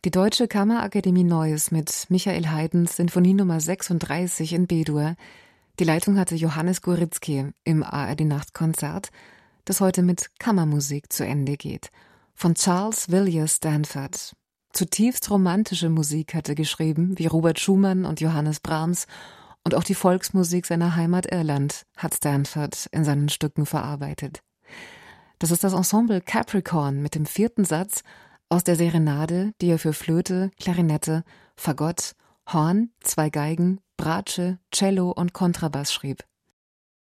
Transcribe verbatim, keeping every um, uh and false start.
Die Deutsche Kammerakademie Neuss mit Michael Haydns Sinfonie Nummer sechsunddreißig in B-Dur. Die Leitung hatte Johannes Goritzky im A R D-Nachtkonzert, das heute mit Kammermusik zu Ende geht. Von Charles Villiers Stanford. Zutiefst romantische Musik hat er geschrieben, wie Robert Schumann und Johannes Brahms, und auch die Volksmusik seiner Heimat Irland hat Stanford in seinen Stücken verarbeitet. Das ist das Ensemble Capricorn mit dem vierten Satz aus der Serenade, die er für Flöte, Klarinette, Fagott, Horn, zwei Geigen, Bratsche, Cello und Kontrabass schrieb.